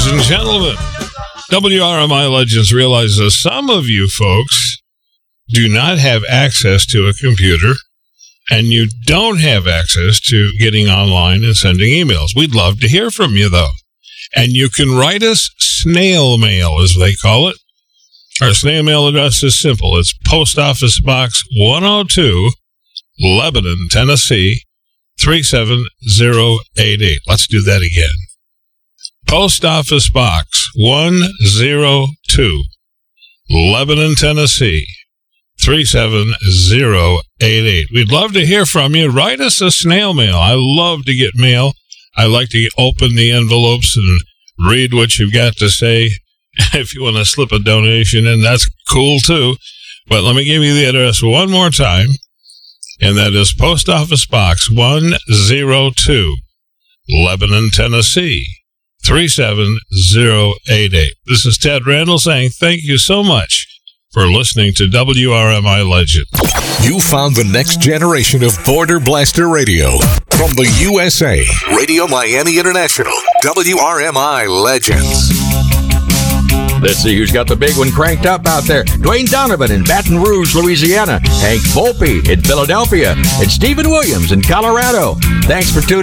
and gentlemen, WRMI Legends realizes some of you folks do not have access to a computer, and you don't have access to getting online and sending emails. We'd love to hear from you, though. And you can write us snail mail, as they call it. Our snail mail address is simple. It's Post Office Box 102, Lebanon, Tennessee, 37088. Let's do that again. Post Office Box 102, Lebanon, Tennessee, 37088. We'd love to hear from you. Write us a snail mail. I love to get mail. I like to open the envelopes and read what you've got to say. If you want to slip a donation in, that's cool too. But let me give you the address one more time. And that is Post Office Box 102, Lebanon, Tennessee, 37088. This is Ted Randall saying thank you so much for listening to WRMI Legend. You found the next generation of Border Blaster Radio. From the USA, Radio Miami International, WRMI Legends. Let's see who's got the big one cranked up out there. Dwayne Donovan in Baton Rouge, Louisiana. Hank Volpe in Philadelphia. And Stephen Williams in Colorado. Thanks for tuning in.